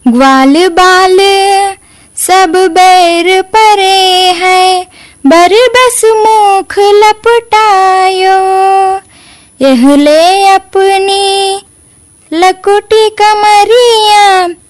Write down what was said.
ग्वाल बाल सब बैर परे हैं, बर बस मुख लपटायो। यह ले अपनी लकुटी कमरिया,